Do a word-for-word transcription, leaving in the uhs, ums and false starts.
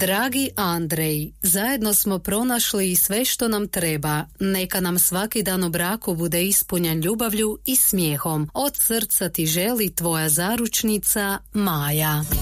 Dragi Andrej, zajedno smo pronašli sve što nam treba. Neka nam svaki dan u braku bude ispunjen ljubavlju i smijehom. Od srca ti želi tvoja zaručnica Maja.